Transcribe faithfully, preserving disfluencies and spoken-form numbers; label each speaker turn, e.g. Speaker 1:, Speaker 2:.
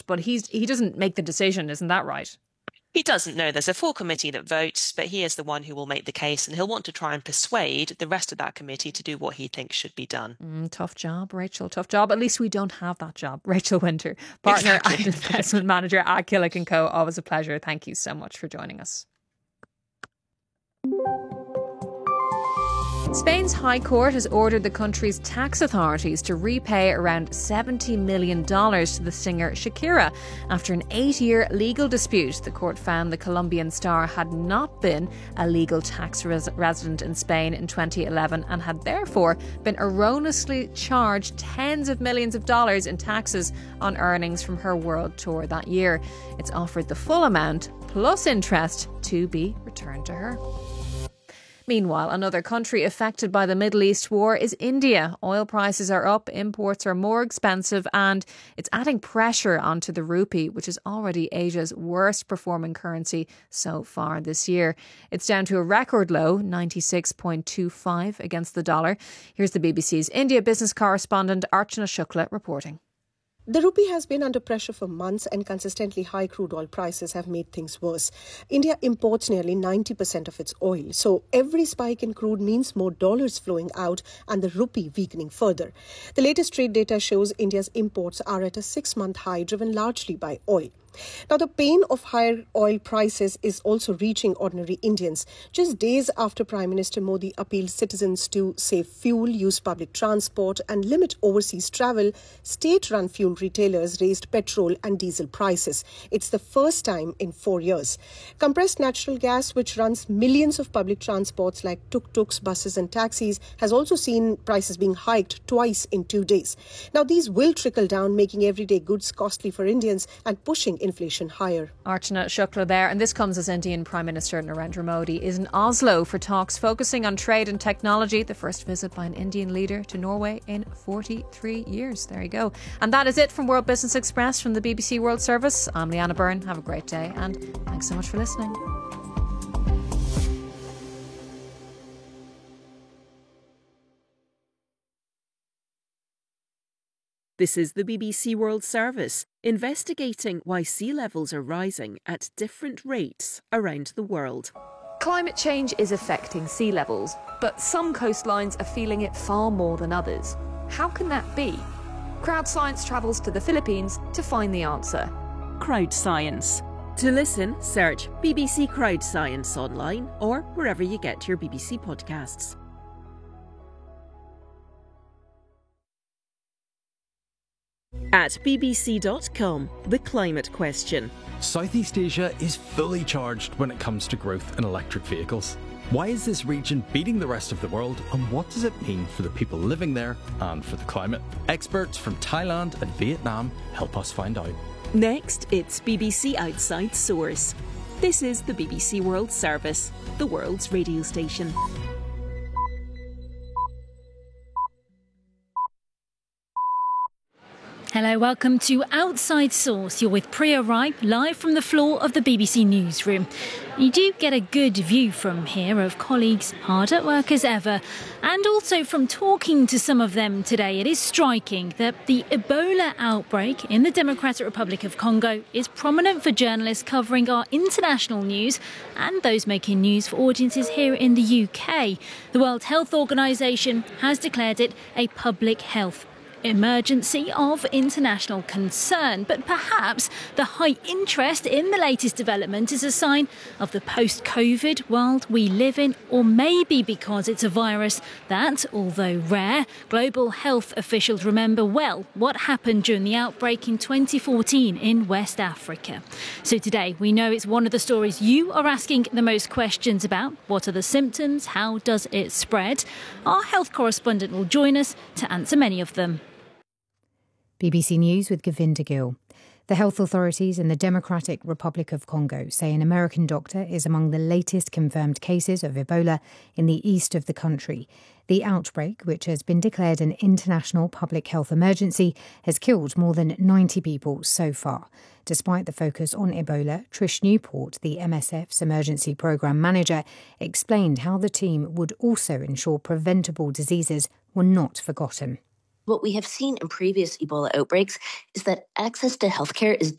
Speaker 1: but he's he doesn't make the decision, isn't that right?
Speaker 2: He doesn't know. There's a full committee that votes, but he is the one who will make the case, and he'll want to try and persuade the rest of that committee to do what he thinks should be done.
Speaker 1: Mm, tough job, Rachel, tough job. At least we don't have that job. Rachel Winter, partner
Speaker 2: Exactly.
Speaker 1: and investment manager at Killick and Co. Always a pleasure. Thank you so much for joining us. Spain's High Court has ordered the country's tax authorities to repay around seventy million dollars to the singer Shakira. After an eight-year legal dispute, the court found the Colombian star had not been a legal tax res- resident in Spain in twenty eleven and had therefore been erroneously charged tens of millions of dollars in taxes on earnings from her world tour that year. It's offered the full amount, plus interest, to be returned to her. Meanwhile, another country affected by the Middle East war is India. Oil prices are up, imports are more expensive, and it's adding pressure onto the rupee, which is already Asia's worst performing currency so far this year. It's down to a record low, ninety-six point two five against the dollar. Here's the B B C's India business correspondent Archana Shukla reporting.
Speaker 3: The rupee has been under pressure for months, and consistently high crude oil prices have made things worse. India imports nearly ninety percent of its oil, so every spike in crude means more dollars flowing out and the rupee weakening further. The latest trade data shows India's imports are at a six-month high, driven largely by oil. Now, the pain of higher oil prices is also reaching ordinary Indians. Just days after Prime Minister Modi appealed citizens to save fuel, use public transport and limit overseas travel, state-run fuel retailers raised petrol and diesel prices. It's the first time in four years. Compressed natural gas, which runs millions of public transports like tuk-tuks, buses and taxis, has also seen prices being hiked twice in two days. Now, these will trickle down, making everyday goods costly for Indians and pushing inflation higher.
Speaker 1: Archana Shukla there, and this comes as Indian Prime Minister Narendra Modi is in Oslo for talks focusing on trade and technology, the first visit by an Indian leader to Norway in forty-three years. There you go. And that is it from World Business Express from the B B C World Service. I'm Leanna Byrne. Have a great day, and thanks so much for listening.
Speaker 4: This is the B B C World Service, investigating why sea levels are rising at different rates around the world.
Speaker 5: Climate change is affecting sea levels, but some coastlines are feeling it far more than others. How can that be? Crowd Science travels to the Philippines to find the answer.
Speaker 4: Crowd Science. To listen, search B B C Crowd Science online or wherever you get your B B C podcasts. At b b c dot com, the climate question.
Speaker 6: Southeast Asia is fully charged when it comes to growth in electric vehicles. Why is this region beating the rest of the world, and what does it mean for the people living there and for the climate? Experts from Thailand and Vietnam help us find out.
Speaker 4: Next, it's B B C Outside Source. This is the B B C World Service, the world's radio station.
Speaker 7: Hello, welcome to Outside Source. You're with Priya Rai, live from the floor of the B B C Newsroom. You do get a good view from here of colleagues hard at work as ever. And also from talking to some of them today, it is striking that the Ebola outbreak in the Democratic Republic of Congo is prominent for journalists covering our international news and those making news for audiences here in the U K. The World Health Organization has declared it a public health emergency of international concern, but perhaps the high interest in the latest development is a sign of the post-COVID world we live in, or maybe because it's a virus that, although rare, global health officials remember well what happened during the outbreak in twenty fourteen in West Africa. So today we know it's one of the stories you are asking the most questions about. What are the symptoms? How does it spread? Our health correspondent will join us to answer many of them.
Speaker 8: B B C News with Govinda Gill. The health authorities in the Democratic Republic of Congo say an American doctor is among the latest confirmed cases of Ebola in the east of the country. The outbreak, which has been declared an international public health emergency, has killed more than ninety people so far. Despite the focus on Ebola, Trish Newport, the M S F's emergency programme manager, explained how the team would also ensure preventable diseases were not forgotten.
Speaker 9: What we have seen in previous Ebola outbreaks is that access to healthcare is